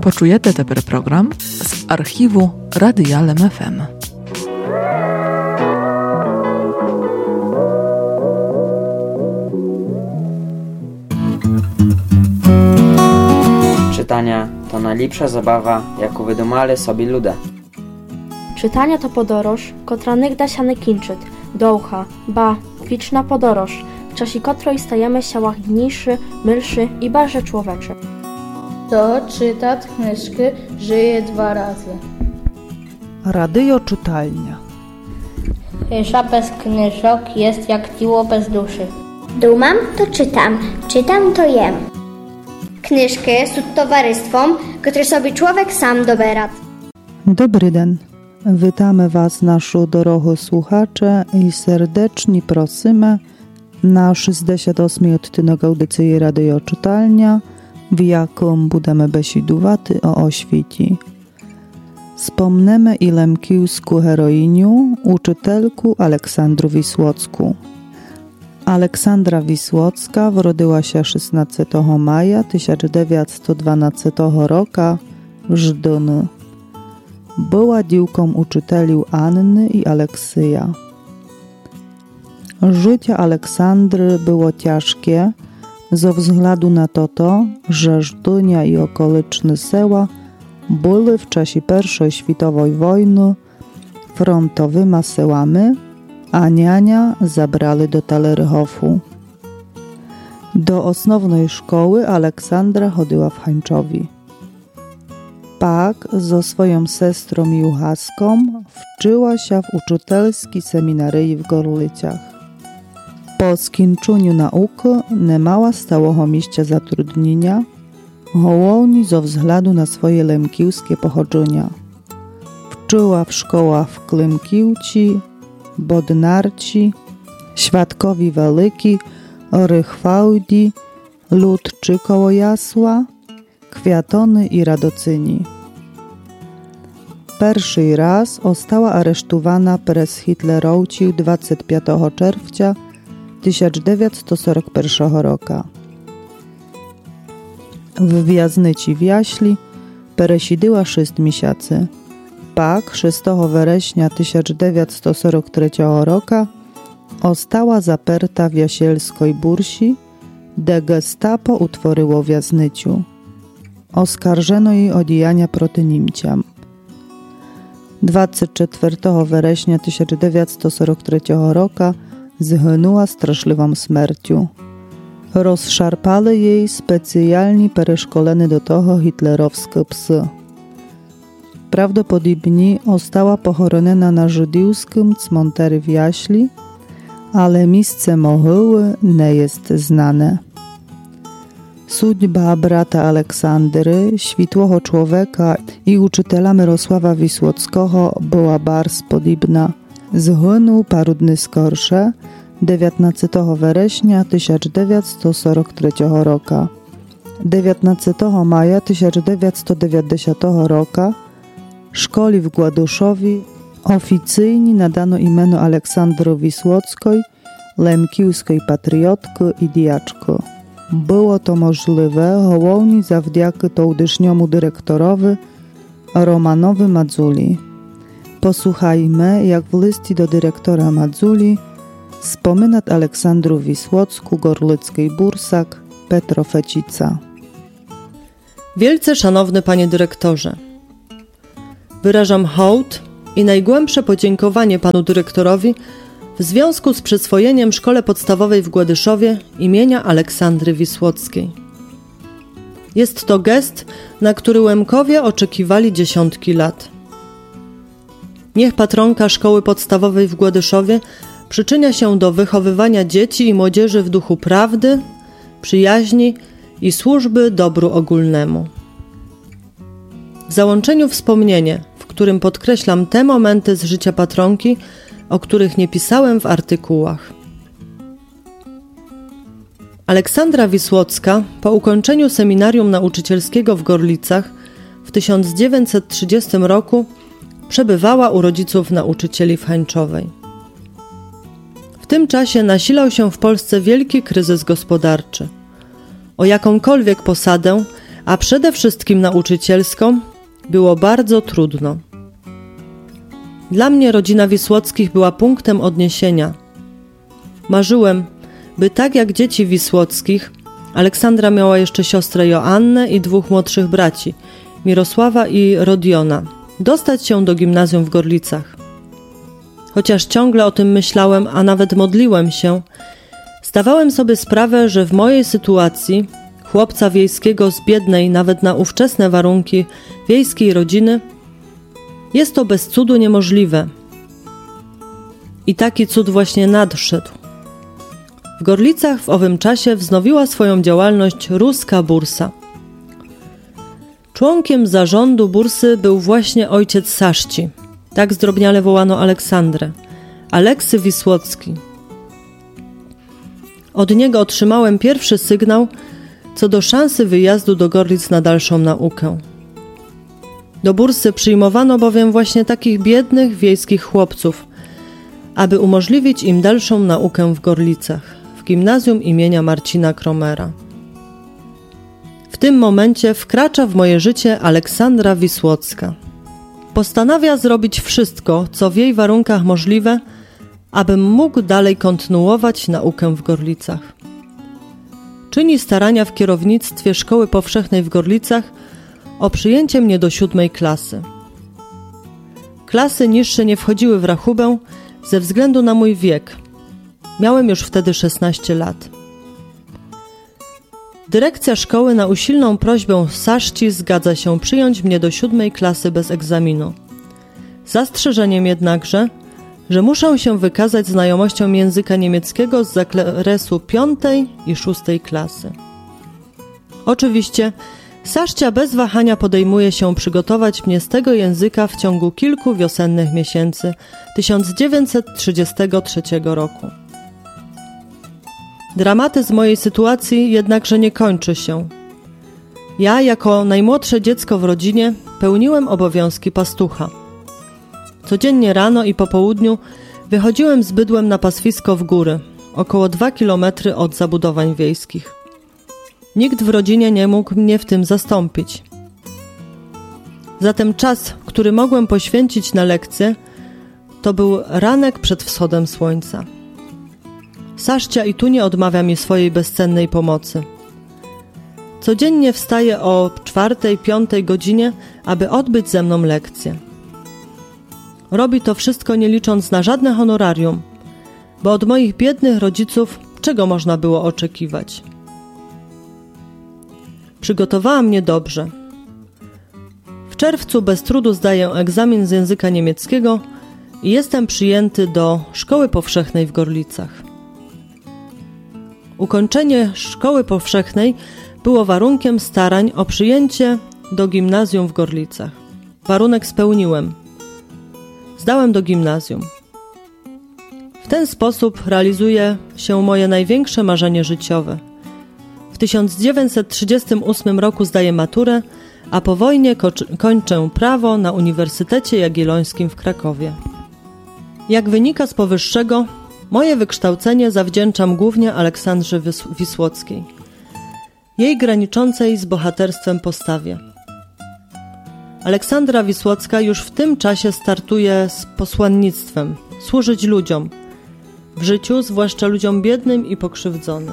Почуєте тепер програм з архіву Radia LEM FM. Czytania to najlepsza zabawa, jaką wydumali sobie ludzie. Czytania to podoroż, kotra nigda się nie kończy, dołcha, ba, wieczna podoroż, w czasie której stajemy się łagodniejszy, milszy i bardziej człowieczy. Kto czyta książkę, żyje 2 razy. Radio czytalnia. Cisza bez książek jest jak ciło bez duszy. Dumam to czytam, czytam to jem. Kniżki są towarzystwem, które sobie człowiek sam dobera. Dobry den. Witamy Was, nasze drogie słuchacze, i serdecznie prosimy na 68. odcinek audycji Radio Czytalnia, w jakim będziemy besiadować o oświeci. Wspomnemy i lemkiłską heroinię, uczytelku Aleksandru Wisłocką. Aleksandra Wisłocka urodziła się 16 maja 1912 roku w Żdyni. Była dziewką uczyteli Anny i Aleksyja. Życie Aleksandry było ciężkie ze względu na to, że Żdynia i okoliczne seła były w czasie I światowej wojny frontowymi sełami, a niania zabrali do Talerychowu. Do osnownej szkoły Aleksandra chodziła w Hańczowi. Pak ze swoją sestrą Juchaską wczyła się w uczytelskiej seminaryi w Gorlicach. Po skończeniu nauki nie miała stałego miejsca zatrudnienia, głównie ze względu na swoje lemkiłskie pochodzenia. Wczyła w szkołach w Klimkiłci, Bodnarci, Świadkowi Wielki, Rychwałdi, Ludczy koło Jasła, Kwiatony i Radocyni. Pierwszy raz została aresztowana przez hitlerowców 25 czerwca 1941 roku. W więzieniu w Jaśli przesiedziała 6 miesięcy. Pak 6 września 1943 roku została zaperta w jasielskiej bursi, gdzie gestapo utworzyło więznicu. Oskarżono jej o działania proti Niemcom. 24 września 1943 roku zginęła straszliwą śmiercią. Rozszarpali jej specjalnie przeszkolone do tego hitlerowskie psy. Prawdopodobnie została pochorona na żydowskim cmentarzu w Jaśli, ale miejsce mogiły nie jest znane. Судьба brata Aleksandry, światłego człowieka i uczytela Mirosława Wisłockiego była bardzo podobna. Zginął paru dni skorsze, 19 września 1943 roku. 19 maja 1990 roku szkoli w Gładuszowi oficyjnie nadano imię Aleksandry Wisłockiej, lemkiłskiej patriotki i diaczki. Było to możliwe głównie zawdzięki tudyšnjomu dyrektorowi Romanowi Madzuli. Posłuchajmy, jak w liście do dyrektora Madzuli wspomina Aleksandru Wisłocku gorlickiej bursak Petro Fecica. Wielce szanowny panie dyrektorze, wyrażam hołd i najgłębsze podziękowanie panu dyrektorowi w związku z przyswojeniem Szkole Podstawowej w Gładyszowie imienia Aleksandry Wisłockiej. Jest to gest, na który Łemkowie oczekiwali dziesiątki lat. Niech patronka Szkoły Podstawowej w Gładyszowie przyczynia się do wychowywania dzieci i młodzieży w duchu prawdy, przyjaźni i służby dobru ogólnemu. W załączeniu wspomnienie, w którym podkreślam te momenty z życia patronki, o których nie pisałem w artykułach. Aleksandra Wisłocka po ukończeniu seminarium nauczycielskiego w Gorlicach w 1930 roku przebywała u rodziców nauczycieli w Hańczowej. W tym czasie nasilał się w Polsce wielki kryzys gospodarczy. O jakąkolwiek posadę a przede wszystkim nauczycielską, było bardzo trudno. Dla mnie rodzina Wisłockich była punktem odniesienia. Marzyłem, by tak jak dzieci Wisłockich, Aleksandra miała jeszcze siostrę Joannę i 2 młodszych braci, Mirosława i Rodiona, dostać się do gimnazjum w Gorlicach. Chociaż ciągle o tym myślałem, a nawet modliłem się, zdawałem sobie sprawę, że w mojej sytuacji, chłopca wiejskiego z biednej, nawet na ówczesne warunki, wiejskiej rodziny, jest to bez cudu niemożliwe. I taki cud właśnie nadszedł. W Gorlicach w owym czasie wznowiła swoją działalność Ruska Bursa. Członkiem zarządu bursy był właśnie ojciec Saszci, tak zdrobniale wołano Aleksandrę, Aleksy Wisłocki. Od niego otrzymałem pierwszy sygnał co do szansy wyjazdu do Gorlic na dalszą naukę. Do bursy przyjmowano bowiem właśnie takich biednych wiejskich chłopców, aby umożliwić im dalszą naukę w Gorlicach, w gimnazjum imienia Marcina Kromera. W tym momencie wkracza w moje życie Aleksandra Wisłocka. Postanawia zrobić wszystko, co w jej warunkach możliwe, abym mógł dalej kontynuować naukę w Gorlicach. Czyni starania w kierownictwie Szkoły Powszechnej w Gorlicach o przyjęcie mnie do 7. klasy. Klasy niższe nie wchodziły w rachubę ze względu na mój wiek. Miałem już wtedy 16 lat. Dyrekcja szkoły na usilną prośbę Saszci zgadza się przyjąć mnie do 7. klasy bez egzaminu. Zastrzeżeniem jednakże, że muszę się wykazać znajomością języka niemieckiego z zakresu 5. i 6. klasy. Oczywiście Saszcia bez wahania podejmuje się przygotować mnie z tego języka w ciągu kilku wiosennych miesięcy 1933 roku. Dramatyzm mojej sytuacji jednakże nie kończy się. Ja, jako najmłodsze dziecko w rodzinie, pełniłem obowiązki pastucha. Codziennie rano i po południu wychodziłem z bydłem na pastwisko w góry, około 2 kilometry od zabudowań wiejskich. Nikt w rodzinie nie mógł mnie w tym zastąpić. Zatem czas, który mogłem poświęcić na lekcje, to był ranek przed wschodem słońca. Saszcia i tu nie odmawia mi swojej bezcennej pomocy. Codziennie wstaje o 4-5 godzinie, aby odbyć ze mną lekcje. Robi to wszystko nie licząc na żadne honorarium, bo od moich biednych rodziców czego można było oczekiwać? Przygotowała mnie dobrze. W czerwcu bez trudu zdaję egzamin z języka niemieckiego i jestem przyjęty do Szkoły Powszechnej w Gorlicach. Ukończenie Szkoły Powszechnej było warunkiem starań o przyjęcie do gimnazjum w Gorlicach. Warunek spełniłem. Zdałem do gimnazjum. W ten sposób realizuje się moje największe marzenie życiowe. W 1938 roku zdaję maturę, a po wojnie kończę prawo na Uniwersytecie Jagiellońskim w Krakowie. Jak wynika z powyższego, moje wykształcenie zawdzięczam głównie Aleksandrze Wisłockiej, jej graniczącej z bohaterstwem postawie. Aleksandra Wisłocka już w tym czasie startuje z posłannictwem służyć ludziom, w życiu zwłaszcza ludziom biednym i pokrzywdzonym.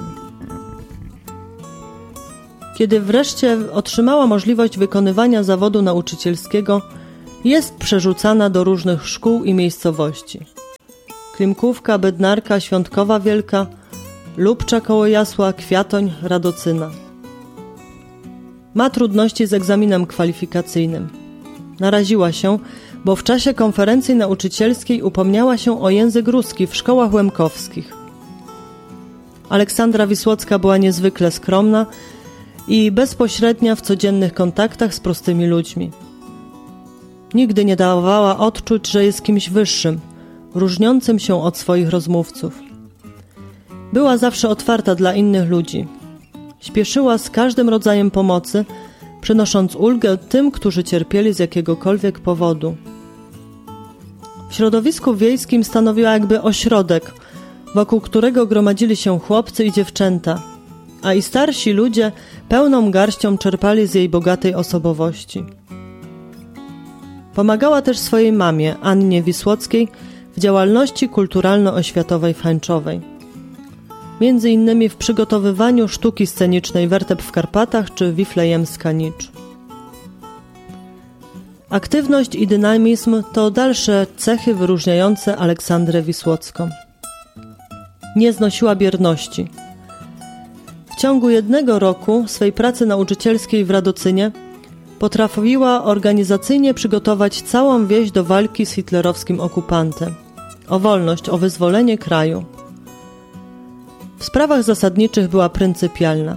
Kiedy wreszcie otrzymała możliwość wykonywania zawodu nauczycielskiego, jest przerzucana do różnych szkół i miejscowości. Klimkówka, Bednarka, Świątkowa Wielka, Lubcza koło Jasła, Kwiatoń, Radocyna. Ma trudności z egzaminem kwalifikacyjnym. Naraziła się, bo w czasie konferencji nauczycielskiej upomniała się o język ruski w szkołach łemkowskich. Aleksandra Wisłocka była niezwykle skromna i bezpośrednia w codziennych kontaktach z prostymi ludźmi. Nigdy nie dawała odczuć, że jest kimś wyższym, różniącym się od swoich rozmówców. Była zawsze otwarta dla innych ludzi. Śpieszyła z każdym rodzajem pomocy, przynosząc ulgę tym, którzy cierpieli z jakiegokolwiek powodu. W środowisku wiejskim stanowiła jakby ośrodek, wokół którego gromadzili się chłopcy i dziewczęta, a i starsi ludzie pełną garścią czerpali z jej bogatej osobowości. Pomagała też swojej mamie, Annie Wisłockiej, w działalności kulturalno-oświatowej w Hańczowej. Między innymi w przygotowywaniu sztuki scenicznej Wertep w Karpatach czy Wiflejemska Nicz. Aktywność i dynamizm to dalsze cechy wyróżniające Aleksandrę Wisłocką. Nie znosiła bierności. W ciągu 1 roku swej pracy nauczycielskiej w Radocynie potrafiła organizacyjnie przygotować całą wieś do walki z hitlerowskim okupantem, o wolność, o wyzwolenie kraju. W sprawach zasadniczych była pryncypialna.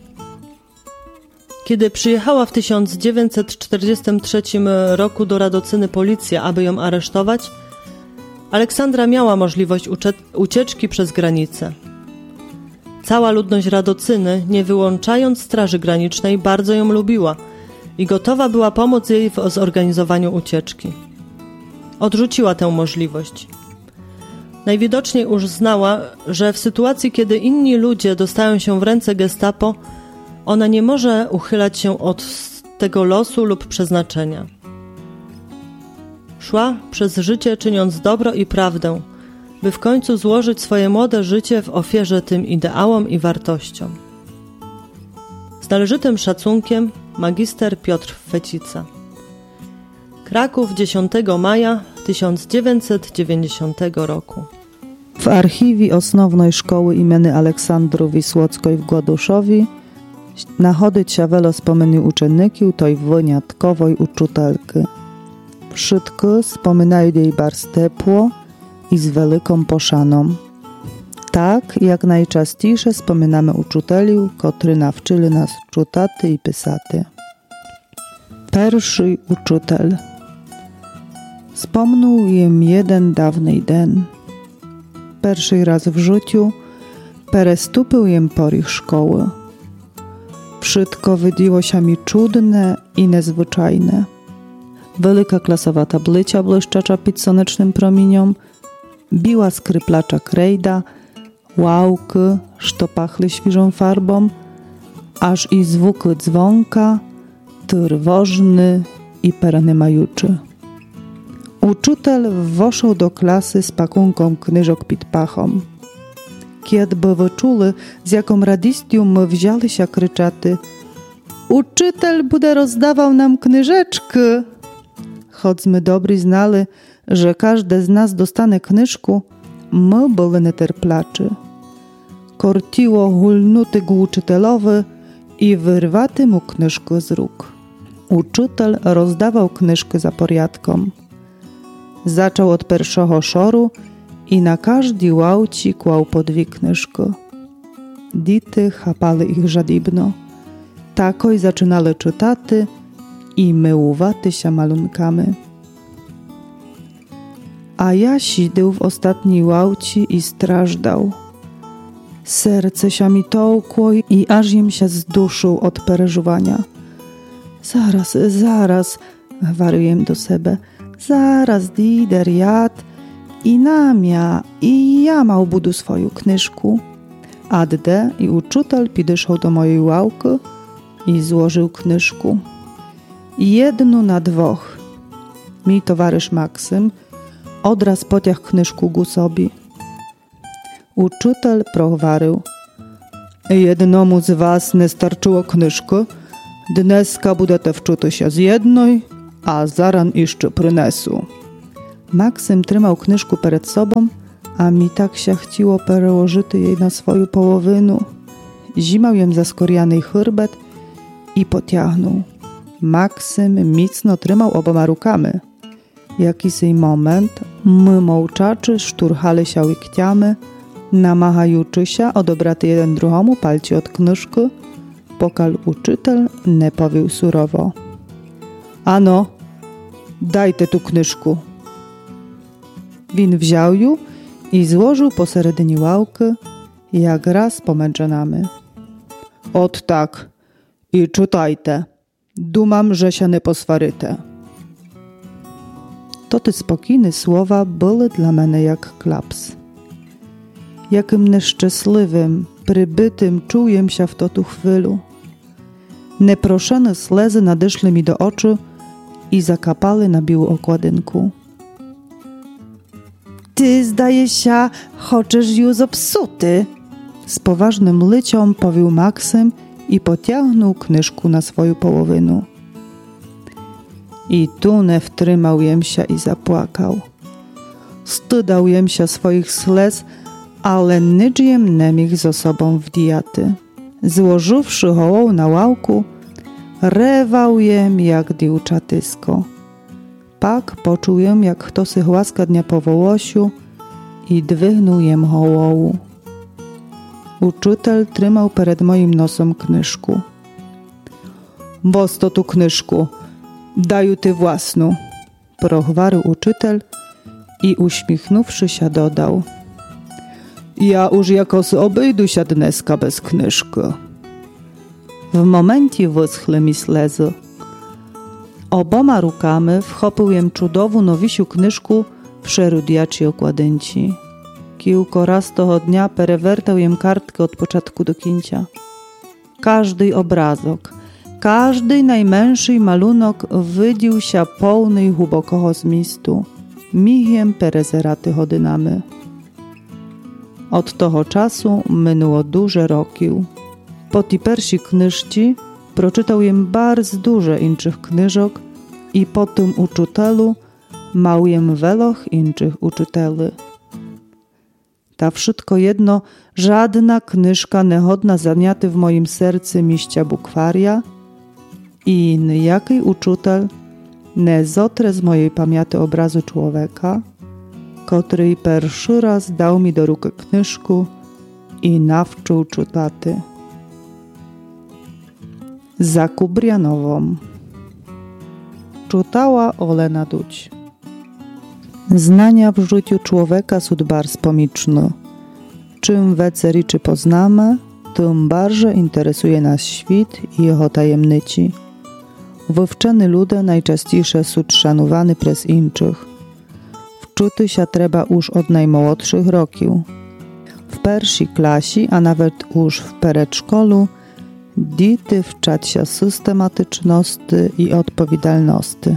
Kiedy przyjechała w 1943 roku do Radocyny policja, aby ją aresztować, Aleksandra miała możliwość ucieczki przez granicę. Cała ludność Radocyny, nie wyłączając Straży Granicznej, bardzo ją lubiła i gotowa była pomóc jej w zorganizowaniu ucieczki. Odrzuciła tę możliwość. Najwidoczniej uznała, że w sytuacji, kiedy inni ludzie dostają się w ręce gestapo, ona nie może uchylać się od tego losu lub przeznaczenia. Szła przez życie, czyniąc dobro i prawdę, by w końcu złożyć swoje młode życie w ofierze tym ideałom i wartościom. Z należytym szacunkiem magister Piotr Fecica. Kraków, 10 maja 1990 roku. W archiwie Osnovnej Szkoły imieny Aleksandru Wisłockiej w Gładuszowi nachodyться велоспомені учеників той виняткової учительки. Wszystko wspominają jej bardzo ciepło i z wielką poszaną. Tak jak najczęściej wspominamy uczuteli, którzy nauczyli nas czytać i pisać. Pierwszy uczutel. Wspomniał im jeden dawny dzień. Pierwszy raz w życiu переступив im поріг szkoły. Wszystko wydało się mi cudne i niezwyczajne. Wielka klasowa tablica błyszczacza pod słonecznym promieniem, biła skryplacza krejda, ławki, co pachły świeżą farbą, aż i zwuk dzwonka, trwożny i peranymajuczy. Uczutel wszedł do klasy z pakunką knyżok pod pachą. Kiedy by wyczuli, z jaką radością my wzięli się kryczaty: uczytel bude rozdawał nam knyżeczki! Choć my dobry znali, że każdy z nas dostanie knyżku, my byli nieterplaczy. Korciło hulnuty go uczytelowy i wyrwaty mu knyżkę z róg. Uczytel rozdawał knyżki za porядką. Zaczął od pierwszego szoru i na każdej ławci kłał po 2 knyżki. Dzieci chapali ich żadibno. Takoj zaczynali czytać i myłowaty się malunkami. A ja siedział w ostatniej ławci i strażdał. Serce się mi tołkło i aż im się zduszył od przeżywania. Zaraz, waruję do siebie. Zaraz, dider jad i ja mał budu swoją knyżku. Adde i uczutel pidyszał do mojej ławki i złożył knyżku. 1 na 2. Mi towarzysz Maksym odraz pociąg knyżku gusobi. Uczutel prowarył: jednomu z was nie starczyło knyżki, dneska budete wczuty się z jednej, a zaran jeszcze przynesu. Maksym trzymał knyżku przed sobą, a mi tak się chciło przełożyć jej na swoją połowinu. Zimał ją za skorianej herbet i pociągnął. Maksym mocno trzymał oboma rukami. Jakiś moment my mołczaczy szturchali się łikciami, namachajuczy się odebrać jeden drugiemu palci od knyżki, pokal uczytel nie powił surowo: ano, dajte tu knyżku. Win wziął ją i złożył poseredni ławki, jak raz pomiędzy nami. Ot tak, i czytajte. Dumam, że się nie poswaryte. To te spokojne słowa były dla mnie jak klaps. Jakim nieszczęśliwym, przybytym czułem się w totu chwilu. Neproszone slzy nadeszły mi do oczu i zakapali na białą okładynku. Ty, zdaje się, chcesz już zepsuty, z poważnym lycią powił Maksym i pociągnął knyżku na swoją połowinę. I tu nie wtrzymał się i zapłakał. Stydał się swoich slez, ale niczym nie mógł ze sobą wdijaty. Złożywszy hołą na ławku, rewał jak dziewczatysko. Pak poczuł jak kto sich łaska dnia po wołosiu i dwygnął hołą. Uczytel trzymał przed moim nosem knyżku. Boś to tu knyżku, daju ty własną, prochwarył uczytel i uśmiechnąwszy się dodał. Ja już jakoś obejdu się dneska bez knyżki. W momencie wyschły mi slzy. Oboma rukami wchopiłem czudową nowisiu knyżku w szerudiaci okładynci. Kilka raz toho dnia perewertał jem kartkę od początku do końca. Każdy obrazok, każdy najmniejszy malunok wydził się pełny głębokiego zmistu. Migiem perezeraty hodynamy. Od toho czasu minęło duże roki. Po tej pierwszej knyżci proczytał jem bardzo dużo innych knyżok i po tym uczytelu mał jem weloch innych uczyteli. Ta wszystko jedno, żadna knyżka nie hodna zaniaty w moim sercu miścia bukwaria i nijakiej uczytel nie zotrę z mojej pamięci obrazu człowieka, który pierwszy raz dał mi do ruki knyżku i nawczył czytaty. Za Kubrianową. Czytała Olena Duć. Znania w życiu człowieka są bardzo pomiczne. Czym więcej rzeczy poznamy, tym bardziej interesuje nas świat i jego tajemnici. Wówczany ludzie najczęściej są szanowani przez innych. Wczyty się trzeba już od najmłodszych roków. W pierwszej klasie, a nawet już w przedszkolu, dzieci wczać się systematyczności i odpowiedzialności.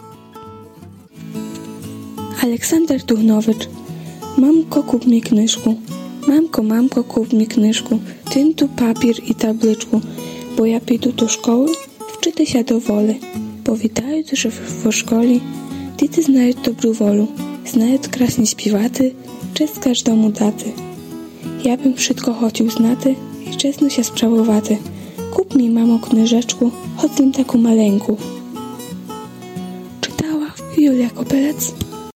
Aleksander Tuchnowicz. Mamko, kup mi knyżku. Mamko, kup mi knyżku. Tyntu, papier i tabliczku. Bo ja pidu do szkoły, wczyty się do woli. Powitają, że w szkole dzieci znają dobrą wolę. Znają krasnie śpiewaty, czest każdemu daty. Ja bym wszystko chciał znaty i czesno się sprawowaty. Kup mi, mamo, knyżeczku, choć taką maleńku. Czytała Julia Kopelec.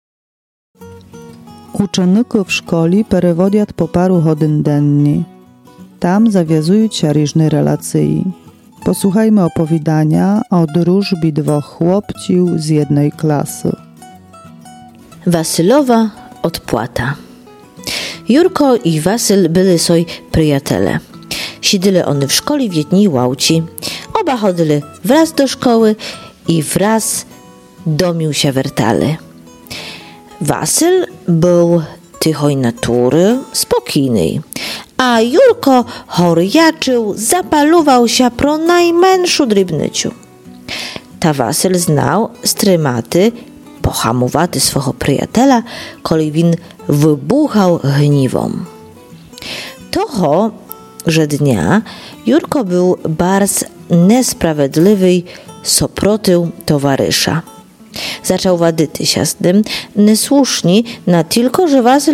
Uczenicy w szkole perewodziat po paru godzin dennie. Tam zawiązują się różne relacje. Posłuchajmy opowiadania o drużbie dwóch chłopców z jednej klasy. Wasylowa odpłata. Jurko i Wasyl byli soj przyjaciele. Siedzieli oni w szkole w jednej ławce. Oba chodzili wraz do szkoły i wraz domił się wertali. Wasyl był tychoj natury, spokojny, a Jurko chorjaczył, zapaluwał się pro najmniejszą drobnyciu. Ta Wasyl znał strymaty, pohamowaty swego przyjaciela, kiedy win wybuchał gniwą. Toho, że dnia Jurko był bardzo niesprawiedliwy soprotył towarzysza. Zaczął wadyty się z tym, niesłusznie na tylko, że Wasyl